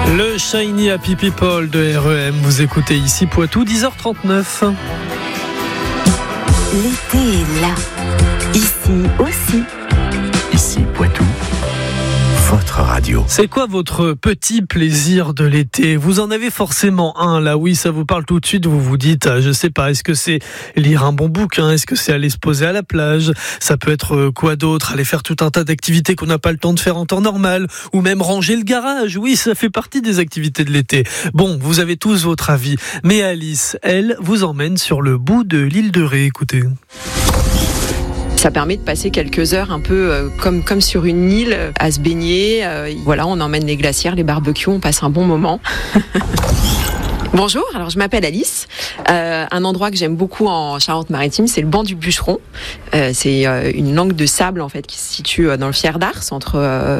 Le Shiny Happy People de REM, vous écoutez ici Poitou, 10h39. L'été est là, ici aussi. Ici Poitou, votre radio. C'est quoi votre petit plaisir de l'été ? Vous en avez forcément un là, oui, ça vous parle tout de suite, vous vous dites, je sais pas, est-ce que c'est lire un bon bouquin ? Est-ce que c'est aller se poser à la plage ? Ça peut être quoi d'autre ? Aller faire tout un tas d'activités qu'on n'a pas le temps de faire en temps normal, ou même ranger le garage, oui, ça fait partie des activités de l'été. Bon, vous avez tous votre avis, mais Alice, elle, vous emmène sur le bout de l'île de Ré, écoutez. Ça permet de passer quelques heures un peu comme sur une île, à se baigner. Voilà, on emmène les glacières, les barbecues, on passe un bon moment. Bonjour, alors je m'appelle Alice. Un endroit que j'aime beaucoup en Charente-Maritime, c'est le banc du Bûcheron. C'est une langue de sable en fait qui se situe dans le Fier d'Ars, entre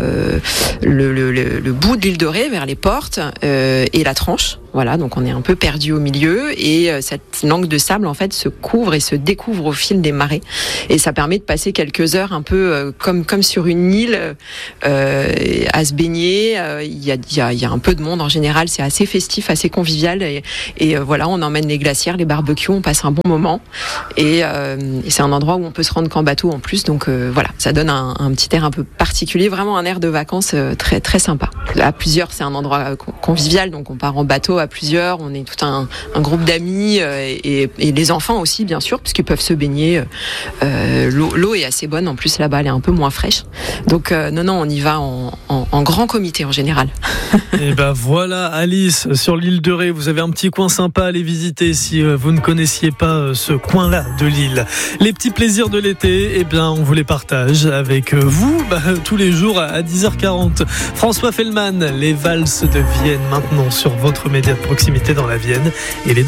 le bout de l'île de Ré vers les portes et la Tranche. Voilà, donc on est un peu perdu au milieu et cette langue de sable en fait se couvre et se découvre au fil des marées et ça permet de passer quelques heures un peu comme sur une île à se baigner. Il y a un peu de monde en général, c'est assez festif, assez convivial et voilà, on emmène les glacières, les barbecues, on passe un bon moment et c'est un endroit où on peut se rendre qu'en bateau en plus, donc voilà, ça donne un petit air un peu particulier, vraiment un air de vacances très très sympa. À plusieurs, c'est un endroit convivial, donc on part en bateau à plusieurs, on est tout un groupe d'amis et les enfants aussi bien sûr, puisqu'ils peuvent se baigner. L'eau est assez bonne, en plus là-bas elle est un peu moins fraîche. Donc non, on y va en grand comité en général. Et ben voilà Alice, sur l'île de Ré, vous avez un petit coin sympa à aller visiter si vous ne connaissiez pas ce coin-là de l'île. Les petits plaisirs de l'été, eh bien on vous les partage avec vous tous les jours à 10h40. François Fellman, les valses de Vienne maintenant sur votre média de proximité dans la Vienne et les